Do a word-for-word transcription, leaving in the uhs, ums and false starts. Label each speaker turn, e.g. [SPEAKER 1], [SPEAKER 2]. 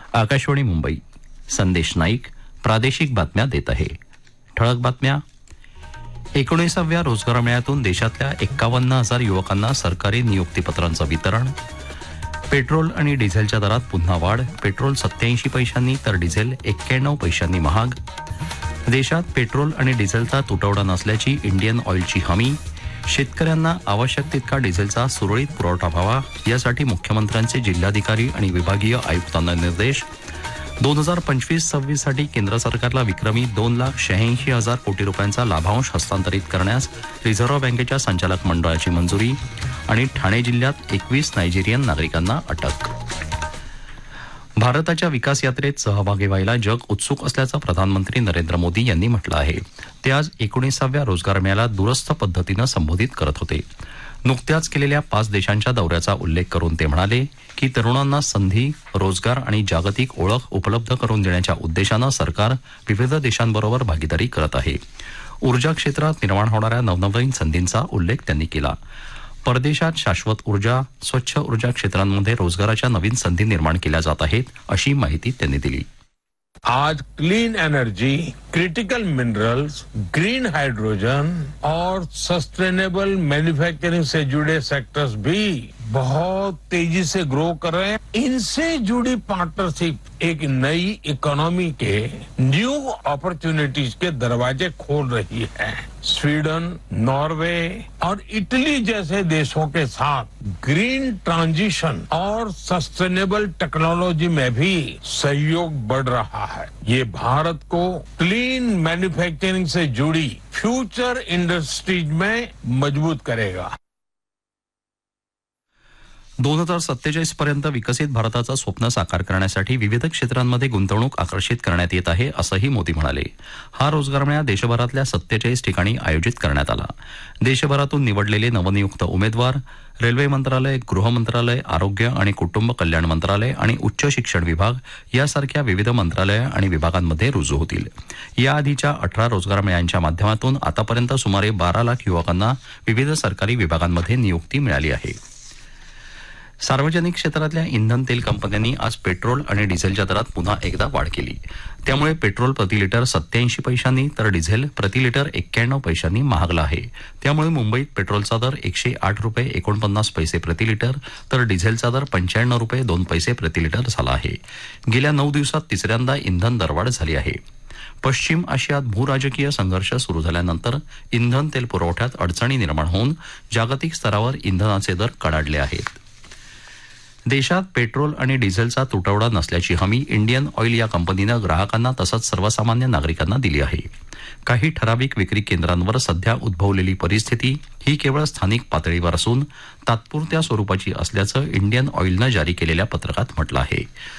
[SPEAKER 1] आकाशवाणी मुंबई. संदेश नाईक प्रादेशिक बातम्या देत आहे. ठळक बातम्या. एकोणीसाव्या रोजगार मेळ्यातून देशातल्या एक्कावन्न हजार युवकांना सरकारी नियुक्तीपत्रांचं वितरण. पेट्रोल आणि डिझेलच्या दरात पुन्हा वाढ. पेट्रोल सत्याऐंशी पैशांनी तर डिझेल एक्क्याण्णव पैशांनी महाग. देशात पेट्रोल आणि डिझेलचा तुटवडा नसल्याची इंडियन ऑइलची हमी. शेतकऱ्यांना आवश्यक तितका डिझेलचा सुरळीत पुरवठा व्हावा यासाठी मुख्यमंत्र्यांचे जिल्हाधिकारी आणि विभागीय आयुक्तांना निर्देश. दोन हजार पंचवीस सव्वीस साठी केंद्र सरकारला विक्रमी दोन लाख शहाऐंशी हजार कोटी रुपयांचा लाभांश हस्तांतरित करण्यास रिझर्व्ह बँकेच्या संचालक मंडळाची मंजुरी. आणि ठाणे जिल्ह्यात एकवीस नायजेरियन नागरिकांना अटक. भारताच्या विकास यात्रेत सहभागी व्हायला जग उत्सुक असल्याचं प्रधानमंत्री नरेंद्र मोदी यांनी म्हटलं आहे. ते आज एकोणीसाव्या रोजगार मेळ्याला दूरस्थ पद्धतीनं संबोधित करत होते. नुकत्याच केलेल्या पाच देशांच्या दौऱ्याचा उल्लेख करून ते म्हणाले की तरुणांना संधी, रोजगार आणि जागतिक ओळख उपलब्ध करून देण्याच्या उद्देशानं सरकार विविध देशांबरोबर भागीदारी करत आहे. ऊर्जा क्षेत्रात निर्माण होणाऱ्या नवनवीन संधींचा उल्लेख त्यांनी केला. परदेशात शाश्वत ऊर्जा, स्वच्छ ऊर्जा क्षेत्रांमध्ये रोजगाराच्या नवीन संधी निर्माण केल्या जात आहेत, अशी माहिती त्यांनी दिली.
[SPEAKER 2] आज clean energy, critical minerals, green hydrogen और सस्टेनेबल मैन्युफैक्चरिंग से जुड़े सेक्टर्स भी बहुत तेजी से ग्रो कर रहे हैं. इनसे जुड़ी पार्टनरशिप एक नई इकोनॉमी के न्यू अपॉर्चुनिटीज के दरवाजे खोल रही है. स्वीडन, नॉर्वे और इटली जैसे देशों के साथ ग्रीन ट्रांजिशन और सस्टेनेबल टेक्नोलॉजी में भी सहयोग बढ़ रहा है. ये भारत को क्लीन मैन्युफैक्चरिंग से जुड़ी फ्यूचर इंडस्ट्रीज में मजबूत करेगा.
[SPEAKER 1] दोन हजार सत्तेचाळीस पर्यंत विकसित भारताचं स्वप्न साकार करण्यासाठी विविध क्षेत्रांमध्ये गुंतवणूक आकर्षित करण्यात येत आहे, असंही मोदी म्हणाले. हा रोजगार मेळा देशभरातल्या सत्तेचाळीस ठिकाणी आयोजित करण्यात आला. देशभरातून निवडलेले नवनियुक्त उमेदवार रेल्वे मंत्रालय, गृह मंत्रालय, आरोग्य आणि कुटुंब कल्याण मंत्रालय आणि उच्च शिक्षण विभाग यासारख्या विविध मंत्रालय आणि विभागांमध्ये रुजू होतील. याआधीच्या अठरा रोजगार मेळ्यांच्या माध्यमातून आतापर्यंत सुमारे बारा लाख युवकांना विविध सरकारी विभागांमध्ये नियुक्ती मिळाली आहे. सार्वजनिक क्षेत्रातल्या इंधन तेल कंपन्यांनी आज पेट्रोल आणि डिझेलच्या दरात पुन्हा एकदा वाढ केली. त्यामुळे पेट्रोल प्रति लिटर सत्याऐंशी पैशांनी तर डिझेल प्रति लिटर एक्क्याण्णव पैशांनी महागला आहे. त्यामुळे मुंबईत पेट्रोलचा दर एकशे आठ रुपये एकोणपन्नास पैसे प्रति लिटर तर डिझेलचा दर पंच्याण्णव रुपये दोन पैसे प्रति लिटर झाला आहे. गेल्या नऊ दिवसात तिसऱ्यांदा इंधन दरवाढ झाली आहे. पश्चिम आशियात भूराजकीय संघर्ष सुरू झाल्यानंतर इंधन तेल पुरवठ्यात अडचणी निर्माण होऊन जागतिक स्तरावर इंधनाचे दर कडाडले आहेत. देशात पेट्रोल आणि डिझेलचा तुटवडा नसल्याची हमी इंडियन ऑइल या कंपनीनं ग्राहकांना तसंच सर्वसामान्य नागरिकांना दिली आहे. काही ठराविक विक्री केंद्रांवर सध्या उद्भवलेली परिस्थिती ही केवळ स्थानिक पातळीवर असून तात्पुरत्या स्वरूपाची असल्याचं इंडियन ऑइलनं जारी केलेल्या पत्रकात म्हटलं आहे.